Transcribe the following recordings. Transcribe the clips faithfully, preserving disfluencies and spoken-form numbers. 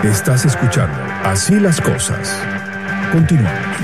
Estás escuchando Así las Cosas. Continuamos.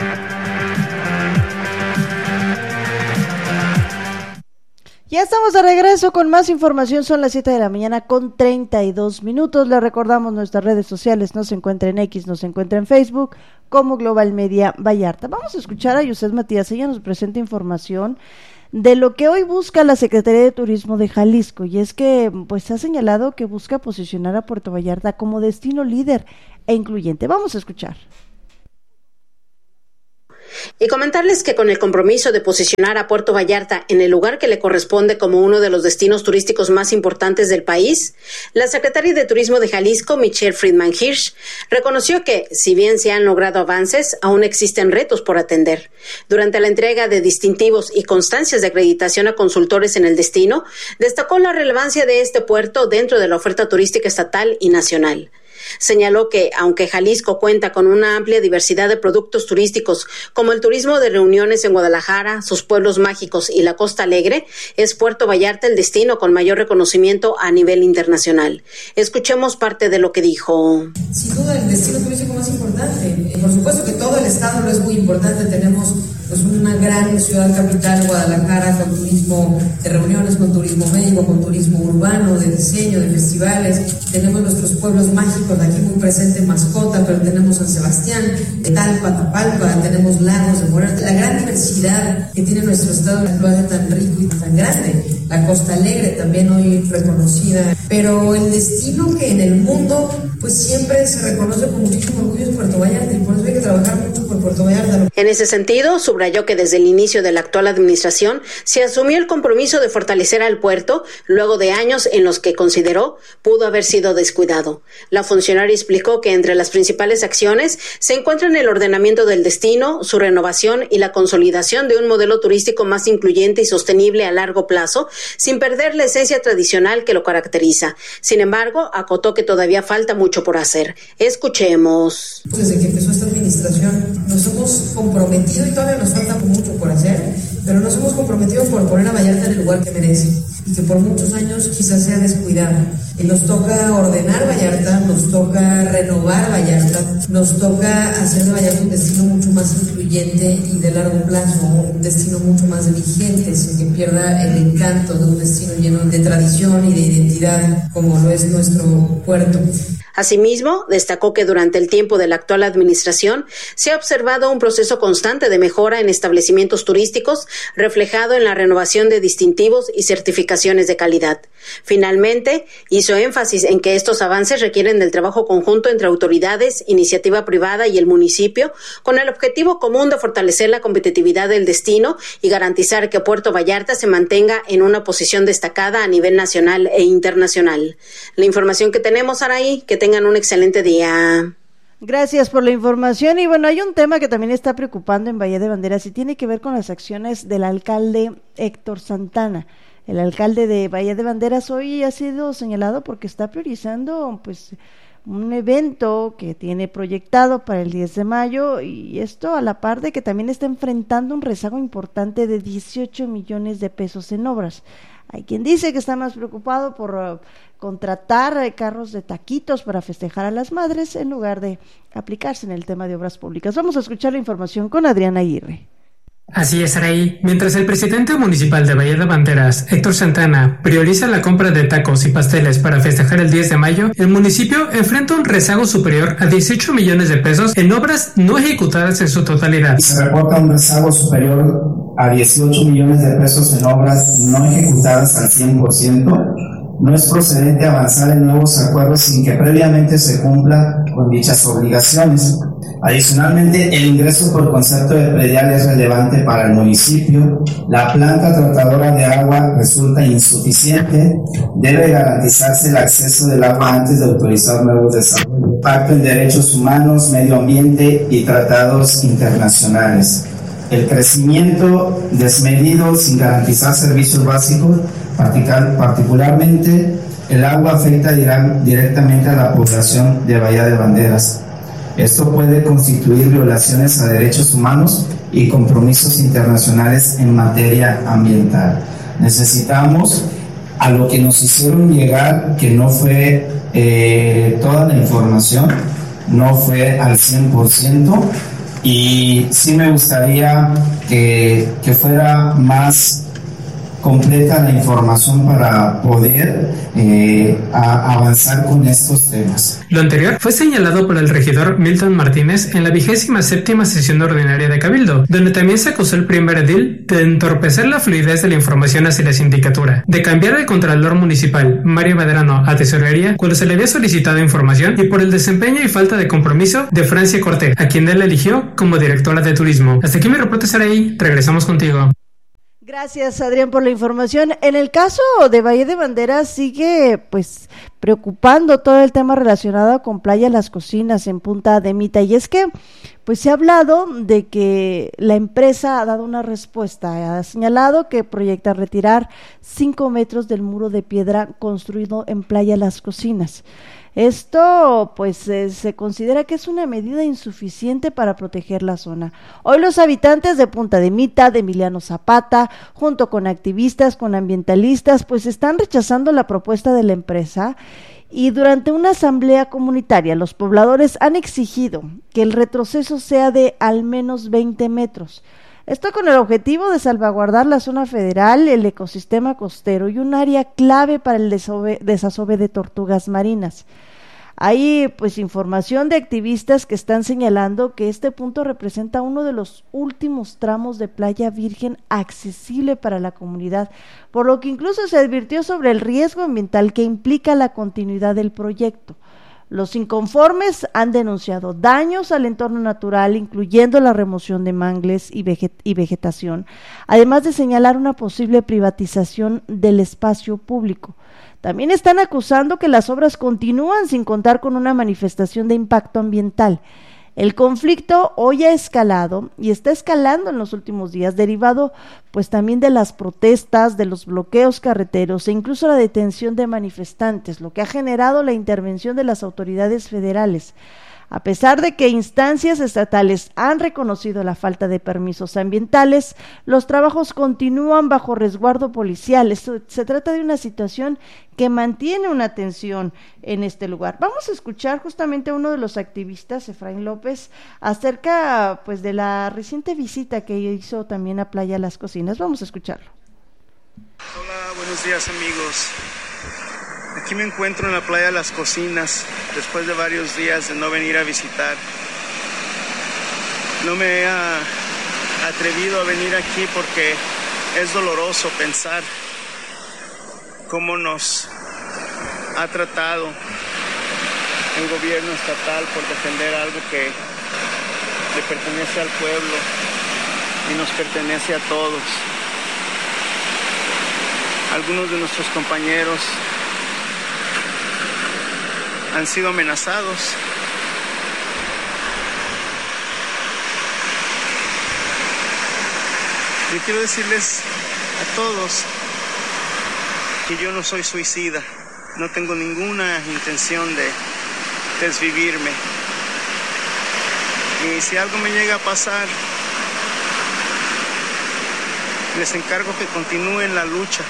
Ya estamos de regreso con más información, son las siete de la mañana con treinta y dos minutos. Les recordamos nuestras redes sociales, nos encuentra en X, nos encuentra en Facebook como Global Media Vallarta. Vamos a escuchar a Yusef Matías, ella nos presenta información de lo que hoy busca la Secretaría de Turismo de Jalisco, y es que pues ha señalado que busca posicionar a Puerto Vallarta como destino líder e incluyente. Vamos a escuchar. Y comentarles que con el compromiso de posicionar a Puerto Vallarta en el lugar que le corresponde como uno de los destinos turísticos más importantes del país, la secretaria de Turismo de Jalisco, Michelle Friedman Hirsch, reconoció que, si bien se han logrado avances, aún existen retos por atender. Durante la entrega de distintivos y constancias de acreditación a consultores en el destino, destacó la relevancia de este puerto dentro de la oferta turística estatal y nacional. Señaló que, aunque Jalisco cuenta con una amplia diversidad de productos turísticos, como el turismo de reuniones en Guadalajara, sus pueblos mágicos y la Costa Alegre, es Puerto Vallarta el destino con mayor reconocimiento a nivel internacional. Escuchemos parte de lo que dijo. Sin duda, el destino turístico más importante. Por supuesto que todo el estado lo es muy importante. Tenemos pues una gran ciudad capital, Guadalajara, con turismo de reuniones, con turismo médico, con turismo urbano, de diseño, de festivales. Tenemos nuestros pueblos mágicos, de aquí muy presente Mascota, pero tenemos San Sebastián, Talpa, Tapalpa, tenemos Lagos de Moreno. La gran diversidad que tiene nuestro estado lo hace tan rico y tan grande. La Costa Alegre también hoy reconocida, pero el destino que en el mundo pues siempre se reconoce con muchísimo orgullo es Puerto Vallarta, y por eso hay que trabajar mucho por Puerto Vallarta. En ese sentido, subrayó que desde el inicio de la actual administración se asumió el compromiso de fortalecer al puerto luego de años en los que consideró pudo haber sido descuidado. La funcionaria explicó que entre las principales acciones se encuentran el ordenamiento del destino, su renovación y la consolidación de un modelo turístico más incluyente y sostenible a largo plazo, sin perder la esencia tradicional que lo caracteriza. Sin embargo, acotó que todavía falta mucho por hacer. Escuchemos. Desde que empezó esta administración nos hemos comprometido, y todavía nos falta mucho por hacer, pero nos hemos comprometido por poner a Vallarta en el lugar que merece y que por muchos años quizás sea descuidada. Y nos toca ordenar Vallarta, nos toca renovar Vallarta, nos toca hacer de Vallarta un destino mucho más incluyente y de largo plazo, un destino mucho más vigente, sin que pierda el encanto de un destino lleno de tradición y de identidad como lo es nuestro puerto. Asimismo, destacó que durante el tiempo de la actual administración se ha observado un proceso constante de mejora en establecimientos turísticos, reflejado en la renovación de distintivos y certificaciones de calidad. Finalmente, hizo énfasis en que estos avances requieren del trabajo conjunto entre autoridades, iniciativa privada y el municipio, con el objetivo común de fortalecer la competitividad del destino y garantizar que Puerto Vallarta se mantenga en una posición destacada a nivel nacional e internacional. La información que tenemos, Araí, que tengan un excelente día. Gracias por la información. Y bueno, hay un tema que también está preocupando en Bahía de Banderas y tiene que ver con las acciones del alcalde Héctor Santana. El alcalde de Bahía de Banderas hoy ha sido señalado porque está priorizando pues un evento que tiene proyectado para el diez de mayo, y esto a la par de que también está enfrentando un rezago importante de dieciocho millones de pesos en obras. Hay quien dice que está más preocupado por uh, contratar uh, carros de taquitos para festejar a las madres en lugar de aplicarse en el tema de obras públicas. Vamos a escuchar la información con Adriana Aguirre. Así es, Araí. Mientras el presidente municipal de Bahía de Banderas, Héctor Santana, prioriza la compra de tacos y pasteles para festejar el diez de mayo, el municipio enfrenta un rezago superior a dieciocho millones de pesos en obras no ejecutadas en su totalidad. Se reporta un rezago superior a dieciocho millones de pesos en obras no ejecutadas al cien por ciento. No es procedente avanzar en nuevos acuerdos sin que previamente se cumpla con dichas obligaciones. Adicionalmente, el ingreso por concepto de predial es relevante para el municipio. La planta tratadora de agua resulta insuficiente. Debe garantizarse el acceso del agua antes de autorizar nuevos desarrollos. Impacto en derechos humanos, medio ambiente y tratados internacionales. El crecimiento desmedido sin garantizar servicios básicos, particularmente el agua, afecta directamente a la población de Bahía de Banderas. Esto puede constituir violaciones a derechos humanos y compromisos internacionales en materia ambiental. Necesitamos a lo que nos hicieron llegar, que no fue eh, toda la información, no fue al cien por ciento, y sí me gustaría que, que fuera más completa la información para poder eh, a avanzar con estos temas. Lo anterior fue señalado por el regidor Milton Martínez en la vigésima séptima sesión ordinaria de Cabildo, donde también se acusó el primer edil de entorpecer la fluidez de la información hacia la sindicatura, de cambiar al contralor municipal Mario Medrano a tesorería cuando se le había solicitado información, y por el desempeño y falta de compromiso de Francia Cortés, a quien él eligió como directora de turismo. Hasta aquí mi reporte, Saraí. Regresamos contigo. Gracias, Adrián, por la información. En el caso de Valle de Banderas sigue pues preocupando todo el tema relacionado con Playa Las Cocinas en Punta de Mita, y es que pues se ha hablado de que la empresa ha dado una respuesta, ha señalado que proyecta retirar cinco metros del muro de piedra construido en Playa Las Cocinas. Esto pues eh, se considera que es una medida insuficiente para proteger la zona. Hoy los habitantes de Punta de Mita, de Emiliano Zapata, junto con activistas, con ambientalistas, pues están rechazando la propuesta de la empresa, y durante una asamblea comunitaria los pobladores han exigido que el retroceso sea de al menos veinte metros. Esto con el objetivo de salvaguardar la zona federal, el ecosistema costero y un área clave para el desove, desazove de tortugas marinas. Hay pues información de activistas que están señalando que este punto representa uno de los últimos tramos de playa virgen accesible para la comunidad, por lo que incluso se advirtió sobre el riesgo ambiental que implica la continuidad del proyecto. Los inconformes han denunciado daños al entorno natural, incluyendo la remoción de mangles y, veget- y vegetación, además de señalar una posible privatización del espacio público. También están acusando que las obras continúan sin contar con una manifestación de impacto ambiental. El conflicto hoy ha escalado y está escalando en los últimos días, derivado pues también de las protestas, de los bloqueos carreteros e incluso la detención de manifestantes, lo que ha generado la intervención de las autoridades federales. A pesar de que instancias estatales han reconocido la falta de permisos ambientales, los trabajos continúan bajo resguardo policial. Esto, se trata de una situación que mantiene una tensión en este lugar. Vamos a escuchar justamente a uno de los activistas, Efraín López, acerca pues de la reciente visita que hizo también a Playa Las Cocinas. Vamos a escucharlo. Hola, buenos días, amigos. Aquí me encuentro en la Playa Las Cocinas, después de varios días de no venir a visitar. No me he atrevido a venir aquí porque es doloroso pensar cómo nos ha tratado el gobierno estatal por defender algo que le pertenece al pueblo y nos pertenece a todos. Algunos de nuestros compañeros han sido amenazados. Yo quiero decirles a todos que yo no soy suicida, no tengo ninguna intención de desvivirme. Y si algo me llega a pasar, les encargo que continúen la lucha.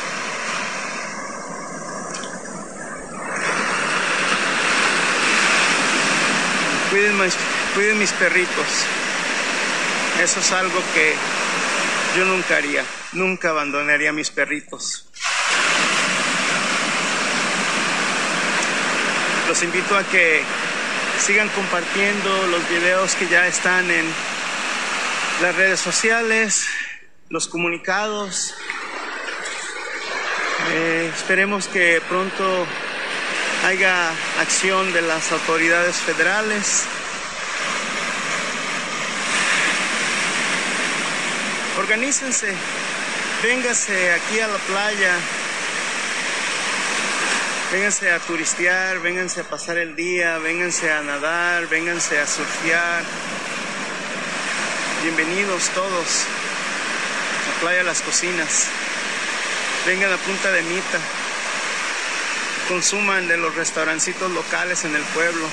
Cuiden mis, cuiden mis perritos. Eso es algo que yo nunca haría. Nunca abandonaría a mis perritos. Los invito a que sigan compartiendo los videos que ya están en las redes sociales, los comunicados. Eh, esperemos que pronto haya acción de las autoridades federales. Organícense, vénganse aquí a la playa, vénganse a turistear, vénganse a pasar el día, vénganse a nadar, vénganse a surfear. Bienvenidos todos a Playa Las Cocinas. Vengan a Punta de Mita. Consuman de los restaurancitos locales en el pueblo.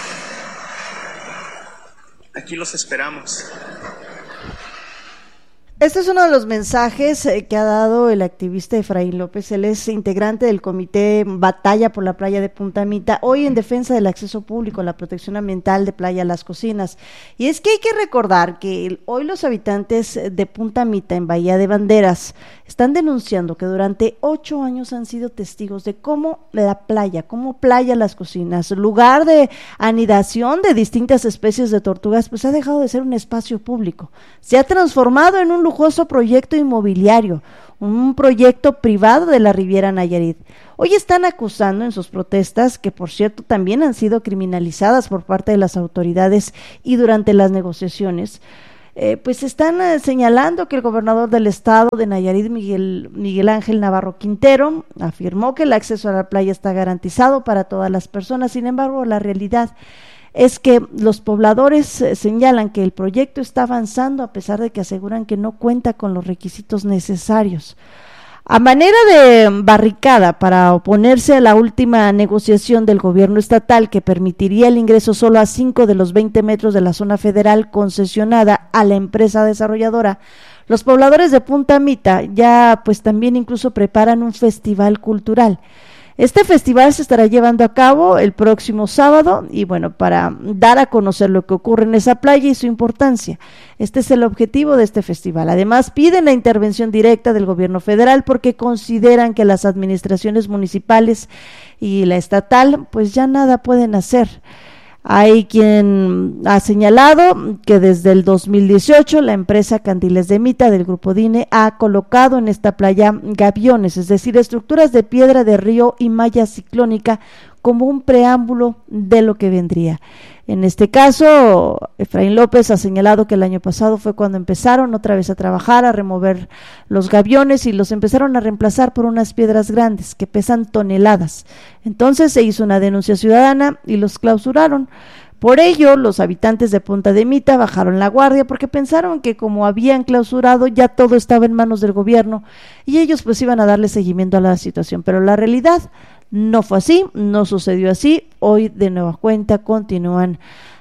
Aquí los esperamos. Este es uno de los mensajes que ha dado el activista Efraín López. Él es integrante del comité Batalla por la Playa de Punta Mita, hoy en defensa del acceso público a la protección ambiental de Playa Las Cocinas. Y es que hay que recordar que hoy los habitantes de Punta Mita, en Bahía de Banderas, están denunciando que durante ocho años han sido testigos de cómo la playa, cómo Playa Las Cocinas, lugar de anidación de distintas especies de tortugas, pues ha dejado de ser un espacio público. Se ha transformado en un lujoso proyecto inmobiliario, un proyecto privado de la Riviera Nayarit. Hoy están acusando en sus protestas, que por cierto también han sido criminalizadas por parte de las autoridades y durante las negociaciones, eh, pues están eh, señalando que el gobernador del estado de Nayarit, Miguel, Miguel Ángel Navarro Quintero, afirmó que el acceso a la playa está garantizado para todas las personas. Sin embargo, la realidad es que los pobladores eh, señalan que el proyecto está avanzando a pesar de que aseguran que no cuenta con los requisitos necesarios. A manera de barricada para oponerse a la última negociación del gobierno estatal que permitiría el ingreso solo a cinco de los veinte metros de la zona federal concesionada a la empresa desarrolladora, los pobladores de Punta Mita ya pues también incluso preparan un festival cultural. Este festival se estará llevando a cabo el próximo sábado y bueno, para dar a conocer lo que ocurre en esa playa y su importancia. Este es el objetivo de este festival. Además, piden la intervención directa del gobierno federal porque consideran que las administraciones municipales y la estatal pues ya nada pueden hacer. Hay quien ha señalado que desde el dos mil dieciocho la empresa Candiles de Mita del Grupo DINE ha colocado en esta playa gaviones, es decir, estructuras de piedra de río y malla ciclónica como un preámbulo de lo que vendría. En este caso, Efraín López ha señalado que el año pasado fue cuando empezaron otra vez a trabajar, a remover los gaviones y los empezaron a reemplazar por unas piedras grandes que pesan toneladas. Entonces se hizo una denuncia ciudadana y los clausuraron. Por ello, los habitantes de Punta de Mita bajaron la guardia porque pensaron que como habían clausurado ya todo estaba en manos del gobierno y ellos pues iban a darle seguimiento a la situación, pero la realidad no fue así, no sucedió así. Hoy de nueva cuenta continúan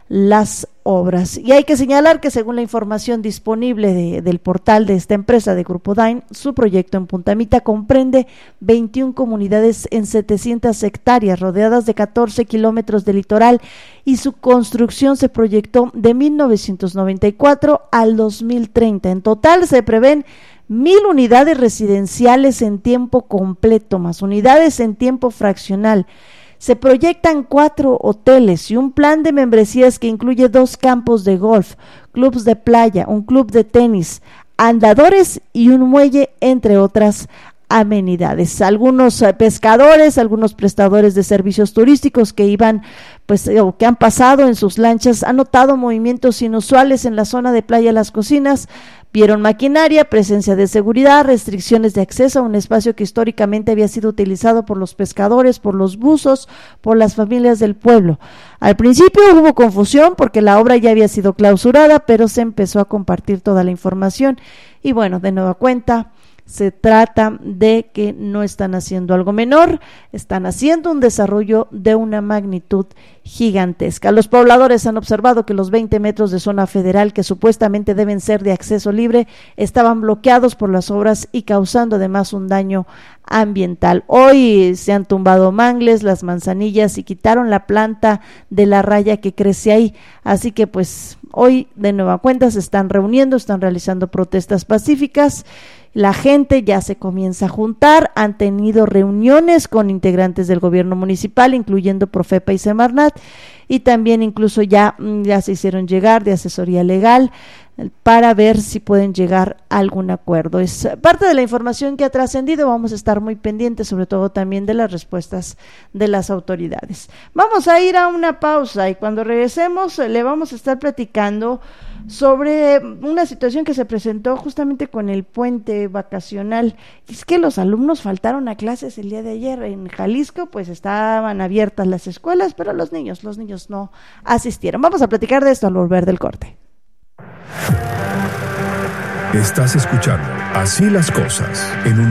las obras. Y hay que señalar que según la información disponible de, del portal de esta empresa de Grupo Dain, su proyecto en Punta Mita comprende veintiuna comunidades en setecientas hectáreas, rodeadas de catorce kilómetros de litoral, y su construcción se proyectó de mil novecientos noventa y cuatro al dos mil treinta. En total se prevén mil unidades residenciales en tiempo completo, más unidades en tiempo fraccional. Se proyectan cuatro hoteles y un plan de membresías que incluye dos campos de golf, clubs de playa, un club de tenis, andadores y un muelle, entre otras amenidades. Algunos eh, pescadores, algunos prestadores de servicios turísticos que iban, pues, o que han pasado en sus lanchas, han notado movimientos inusuales en la zona de Playa Las Cocinas. Vieron maquinaria, presencia de seguridad, restricciones de acceso a un espacio que históricamente había sido utilizado por los pescadores, por los buzos, por las familias del pueblo. Al principio hubo confusión porque la obra ya había sido clausurada, pero se empezó a compartir toda la información y bueno, de nueva cuenta, se trata de que no están haciendo algo menor, están haciendo un desarrollo de una magnitud gigantesca. Los pobladores han observado que los veinte metros de zona federal que supuestamente deben ser de acceso libre estaban bloqueados por las obras y causando además un daño ambiental. Hoy se han tumbado mangles, las manzanillas y quitaron la planta de la raya que crece ahí. Así que pues hoy de nueva cuenta se están reuniendo, están realizando protestas pacíficas. La gente ya se comienza a juntar, han tenido reuniones con integrantes del gobierno municipal, incluyendo Profepa y Semarnat, y también incluso ya, ya se hicieron llegar de asesoría legal para ver si pueden llegar a algún acuerdo. Es parte de la información que ha trascendido, vamos a estar muy pendientes, sobre todo también de las respuestas de las autoridades. Vamos a ir a una pausa y cuando regresemos le vamos a estar platicando sobre una situación que se presentó justamente con el puente vacacional. Es que los alumnos faltaron a clases el día de ayer en Jalisco, pues estaban abiertas las escuelas, pero los niños, los niños no asistieron. Vamos a platicar de esto al volver del corte. Estás escuchando Así las Cosas en un